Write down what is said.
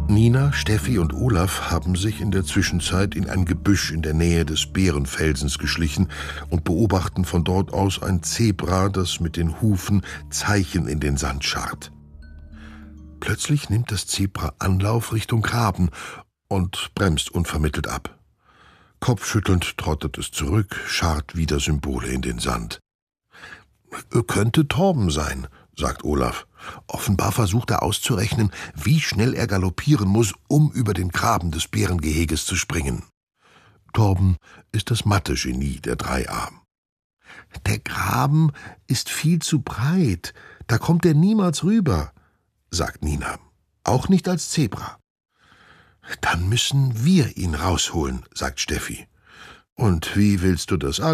Nina, Steffi und Olaf haben sich in der Zwischenzeit in ein Gebüsch in der Nähe des Bärenfelsens geschlichen und beobachten von dort aus ein Zebra, das mit den Hufen Zeichen in den Sand scharrt. Plötzlich nimmt das Zebra Anlauf Richtung Graben und bremst unvermittelt ab. Kopfschüttelnd trottet es zurück, scharrt wieder Symbole in den Sand. »Könnte Torben sein«, sagt Olaf. Offenbar versucht er auszurechnen, wie schnell er galoppieren muss, um über den Graben des Bärengeheges zu springen. Torben ist das Mathe-Genie der 3a. »Der Graben ist viel zu breit, da kommt er niemals rüber«, sagt Nina. »Auch nicht als Zebra.« »Dann müssen wir ihn rausholen«, sagt Steffi. »Und wie willst du das